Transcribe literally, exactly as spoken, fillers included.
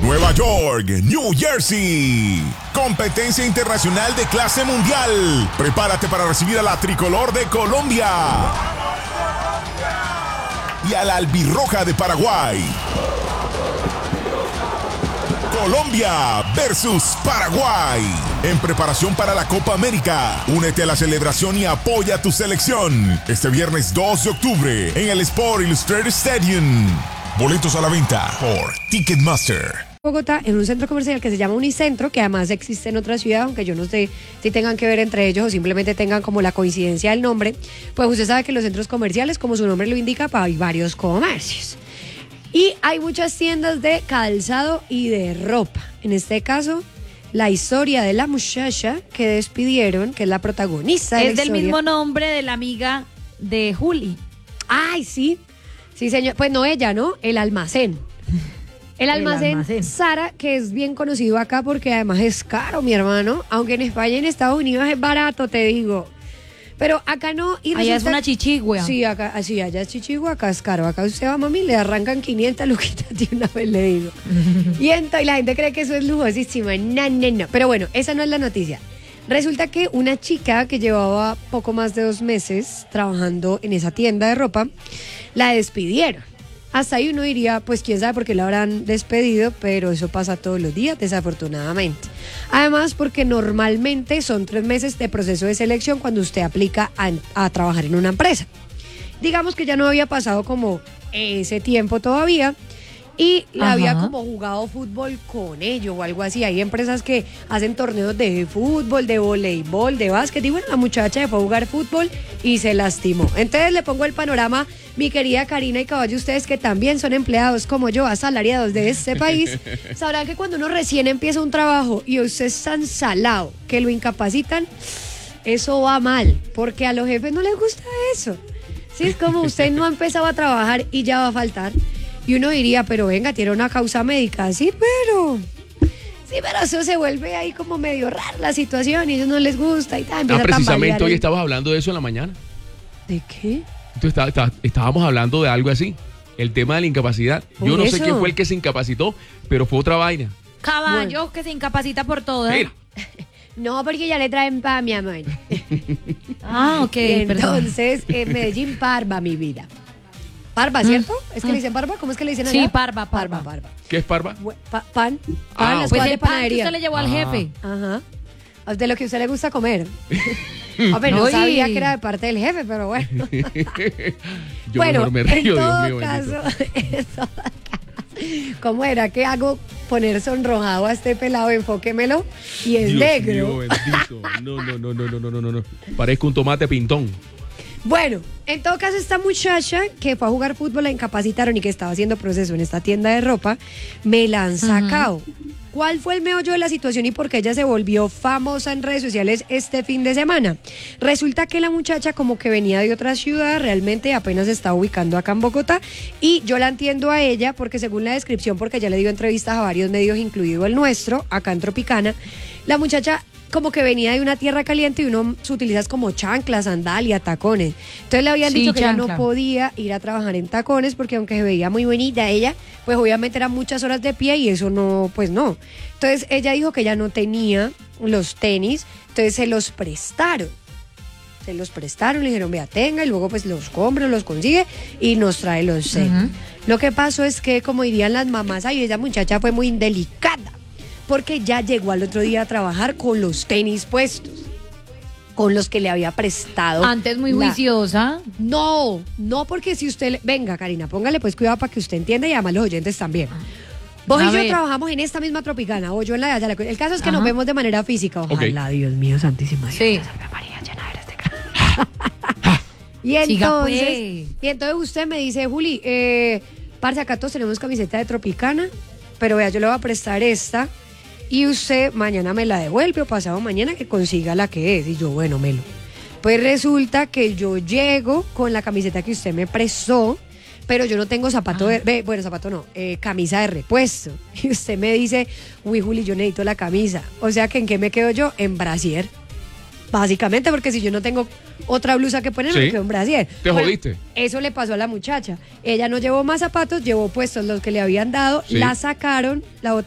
Nueva York, New Jersey. Competencia internacional de clase mundial. Prepárate para recibir a la tricolor de Colombia y a la albirroja de Paraguay. Colombia versus Paraguay. En preparación para la Copa América. Únete a la celebración y apoya a tu selección. Este viernes dos de octubre en el Sport Illustrated Stadium. Boletos a la venta por Ticketmaster. Bogotá, en un centro comercial que se llama Unicentro, que además existe en otra ciudad, aunque yo no sé si tengan que ver entre ellos o simplemente tengan como la coincidencia del nombre. Pues usted sabe que los centros comerciales, como su nombre lo indica, hay varios comercios. Y hay muchas tiendas de calzado y de ropa. En este caso, la historia de la muchacha que despidieron, que es la protagonista de Es la del historia. mismo nombre de la amiga de Juli. Ay, sí. Sí, señor. Pues no ella, ¿no? El almacén. El almacén, El almacén. Sara, que es bien conocido acá porque además es caro, mi hermano. Aunque en España y en Estados Unidos es barato, te digo. Pero acá no. Y Allá es resulta- una chichigua. Sí, acá, sí, allá es chichigua, acá es caro. Acá usted va, mami, le arrancan quinientas luquitas de una vez, le digo. y, entonces, y la gente cree que eso es lujosísimo. No, no, no. Pero bueno, esa no es la noticia. Resulta que una chica que llevaba poco más de dos meses trabajando en esa tienda de ropa, la despidieron. Hasta ahí uno diría, pues quién sabe por qué la habrán despedido, pero eso pasa todos los días, desafortunadamente. Además, porque normalmente son tres meses de proceso de selección cuando usted aplica a, a trabajar en una empresa. Digamos que ya no había pasado como ese tiempo todavía y la Ajá. había como jugado fútbol con ellos o algo así. Hay empresas que hacen torneos de fútbol, de voleibol, de básquet. Y bueno, la muchacha fue a jugar fútbol y se lastimó. Entonces le pongo el panorama, mi querida Karina y Caballo, ustedes que también son empleados como yo, asalariados de este país, sabrán que cuando uno recién empieza un trabajo y usted es tan salado que lo incapacitan, eso va mal, porque a los jefes no les gusta eso. Sí, es como usted no ha empezado a trabajar y ya va a faltar. Y uno diría, pero venga, tiene una causa médica. Sí, pero... Sí, pero eso se vuelve ahí como medio raro la situación y a ellos no les gusta y tal. Ah, empieza a precisamente tambalear hoy el- estabas hablando de eso en la mañana. ¿De qué? Entonces está- está- estábamos hablando de algo así, el tema de la incapacidad. Yo Por no sé eso. quién fue el que se incapacitó, pero fue otra vaina. Caballo que se incapacita por todo. Mira, No, porque ya le traen pa' mi amor. Ah, ok, Y perdón. entonces, en Medellín, Parva, mi vida. Parva, ¿cierto? ¿Es que le dicen Parva? ¿Cómo es que le dicen allá? Sí, Parva, Parva. Parva, Parva. ¿qué es Parva? Bu- pa- pan, pan, Ah, las ok. Pues cosas de el pan que panadería. usted le llevó al Ah. jefe. Ajá. A usted lo que a usted le gusta comer. A ver, no Uy. sabía que era de parte del jefe, pero bueno. Yo bueno, mejor me río, en Dios todo mío, bendito. caso, en todo caso, ¿cómo era que hago poner sonrojado a este pelado? Enfóquemelo. Y es Dios negro. mío, bendito. No, no, no, no, no, no, no, no, no. Parezco un tomate pintón. Bueno, en todo caso, esta muchacha que fue a jugar fútbol, la incapacitaron y que estaba haciendo proceso en esta tienda de ropa, me la han sacado. ¿Cuál fue el meollo de la situación y por qué ella se volvió famosa en redes sociales este fin de semana? Resulta que la muchacha como que venía de otra ciudad, realmente apenas se está ubicando acá en Bogotá, y yo la entiendo a ella porque según la descripción, porque ya le dio entrevistas a varios medios, incluido el nuestro, acá en Tropicana, la muchacha como que venía de una tierra caliente y uno se utiliza como chanclas, sandalia, tacones. Entonces le habían Sí, dicho que ella no chancla. podía ir a trabajar en tacones porque aunque se veía muy bonita ella, pues obviamente eran muchas horas de pie y eso no, pues no. Entonces ella dijo que ella no tenía los tenis, entonces se los prestaron. Se los prestaron, le dijeron, vea, tenga, y luego pues los compra, los consigue y nos trae los tenis. Ujú. Lo que pasó es que, como dirían las mamás, ay, esa muchacha fue muy indelicada, porque ya llegó al otro día a trabajar con los tenis puestos, con los que le había prestado. Antes muy la- juiciosa. No, no, porque si usted... le- Venga, Karina, póngale pues cuidado para que usted entienda y además los oyentes también. Vos A y yo ver. trabajamos en esta misma Tropicana, o yo en la de allá. El caso es que Ajá. nos vemos de manera física. Ojalá, Dios mío, santísima. Dios, Sí. salve María, llena eres de gracia. Y Siga, entonces, pues. y entonces usted me dice, Juli, eh, parce, acá todos tenemos camiseta de Tropicana, pero vea, yo le voy a prestar esta y usted mañana me la devuelve o pasado mañana que consiga la que es. Y yo, bueno, Melo. Pues resulta que yo llego con la camiseta que usted me prestó, pero yo no tengo zapato de, ve, bueno, zapato no, eh, camisa de repuesto. Y usted me dice, uy, Juli, yo necesito la camisa. O sea, que ¿en qué me quedo yo? En brasier. Básicamente, porque si yo no tengo otra blusa que poner, Sí. me quedo en brasier. Te jodiste. Eso le pasó a la muchacha. Ella no llevó más zapatos, llevó puestos los que le habían dado, Sí. la sacaron, la botaron